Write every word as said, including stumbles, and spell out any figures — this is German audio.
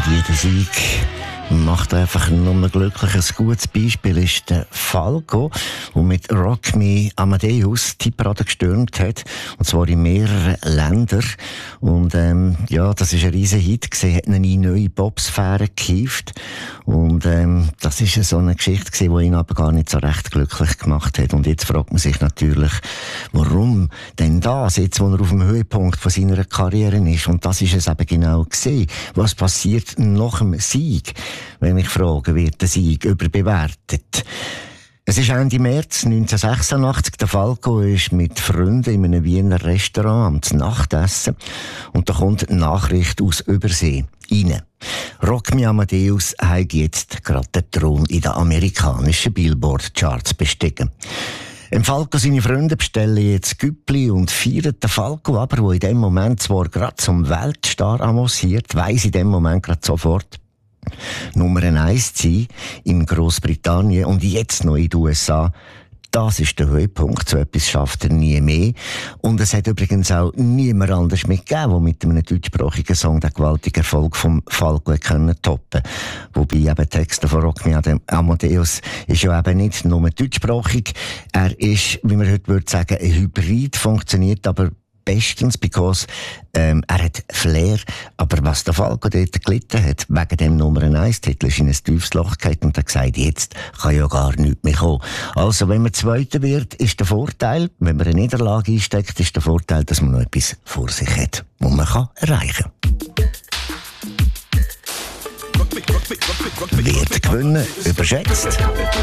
jeder Sieg macht einfach nur glücklich. Ein gutes Beispiel ist der Falco, der mit Rock Me Amadeus die Tipperade gestürmt hat. Und zwar in mehreren Ländern. Und, ähm, ja, das ist ein riesen Hit gewesen, hat ihn in neue Popsphäre gehievt. Und, ähm, das ist so eine Geschichte gewesen, die ihn aber gar nicht so recht glücklich gemacht hat. Und jetzt fragt man sich natürlich, warum denn das, jetzt, wo er auf dem Höhepunkt von seiner Karriere ist. Und das ist es eben genau gewesen. Was passiert nach dem Sieg? Wenn ich frage, wird der Sieg überbewertet? Es ist Ende März neunzehnhundertsechsundachtzig. Der Falco ist mit Freunden in einem Wiener Restaurant am Nachtessen. Und da kommt eine Nachricht aus Übersee rein. Rock Me Amadeus hat jetzt gerade den Thron in den amerikanischen Billboard-Charts bestiegen. Im Falco seine Freunde bestellen jetzt Güppli und feiern den Falco, aber wo in dem Moment zwar gerade zum Weltstar avanciert, weiss in dem Moment gerade sofort Nummer eins zu sein in Grossbritannien und jetzt noch in den U S A. Das ist der Höhepunkt. So etwas schafft er nie mehr. Und es hat übrigens auch niemand anders mitgegeben, der mit einem deutschsprachigen Song den gewaltigen Erfolg vom Falco können toppen. Wobei eben Texte von Rock Me Amadeus ist ja eben nicht nur deutschsprachig. Er ist, wie man heute würde sagen, ein Hybrid, funktioniert aber bestens, because ähm, er hat Flair, aber was der Falco dort gelitten hat, wegen dem Nummer eins Titel, ist in ein tiefes Loch gefallen und hat gesagt, jetzt kann ja gar nichts mehr kommen. Also, wenn man Zweiter wird, ist der Vorteil, wenn man eine Niederlage einsteckt, ist der Vorteil, dass man noch etwas vor sich hat, was man kann erreichen kann. Wird gewinnen überschätzt?